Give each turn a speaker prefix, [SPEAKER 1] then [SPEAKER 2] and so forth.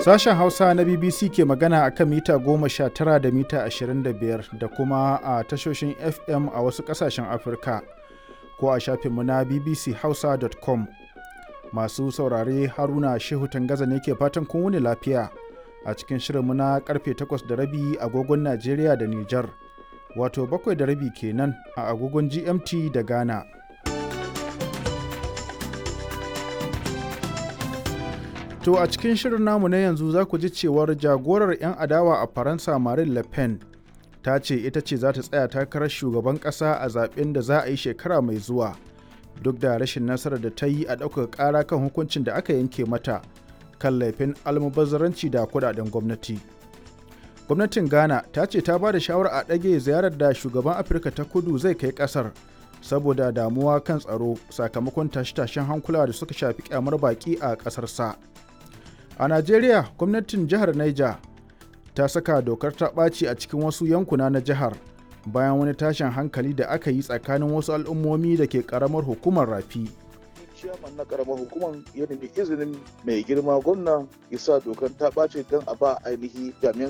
[SPEAKER 1] Sashen Hausa na BBC ke magana a kan mita 19 da mita 25 da kuma a tashoshin FM a wasu ƙasashen Afirka ko a shafinmu na bbchausa.com. Masu saurare Haruna Shehu Tangaza ne ke fatan kun wuni lafiya a cikin shirinmu na karfe 8:30 agogon Najeriya da Nijar, wato 7:30 kenan a agogon GMT da Ghana. To a cikin shirin namu na yanzu za ku ji cewar jagorar 'yan adawa a Faransa Marine Le Pen ta ce ita ce za ta tsaya takarar shugaban ƙasa a zaɓen da za a yi shekara mai zuwa, duk da rashin nasarar da ta yi a ɗaukar ƙara kan hukuncin da aka yanke mata kan laifin almubazzaranci da kuɗaɗen gwamnati. Gwamnatin Ghana ta ce ta ba da shawarar a ɗage ziyarar da shugaban Afirka ta Kudu zai kai ƙasar saboda damuwa kan tsaro sakamakon tashe-tashen hankula da suka shafi kyamar baƙi a ƙasarsa. A Najeriya, gwamnatin jihar Niger ta saka dokar ta ɓaci a cikin wasu yankuna na jihar bayan wani tashin hankali da aka yi tsakanin wasu al'ummomi da ke ƙaramar hukumar Rafi.
[SPEAKER 2] Ciyaman na ƙaramar hukumar ya nemi izinin mai girma gwamna ya sa dokar ta ɓaci don a ba ainihi jami'an